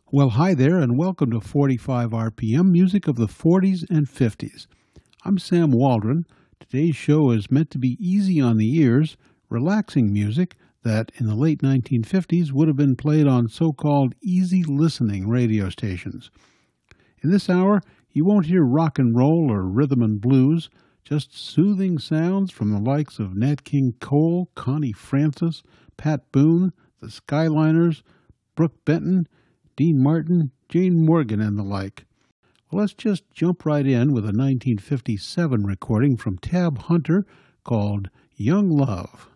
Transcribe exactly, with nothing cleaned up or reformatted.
Well, hi there, and welcome to forty-five R P M, music of the forties and fifties. I'm Sam Waldron. Today's show is meant to be easy on the ears, relaxing music that in the late nineteen fifties would have been played on so-called easy listening radio stations. In this hour, you won't hear rock and roll or rhythm and blues, just soothing sounds from the likes of Nat King Cole, Connie Francis, Pat Boone, the Skyliners, Brooke Benton, Dean Martin, Jane Morgan, and the like. Well, let's just jump right in with a nineteen fifty-seven recording from Tab Hunter called Young Love.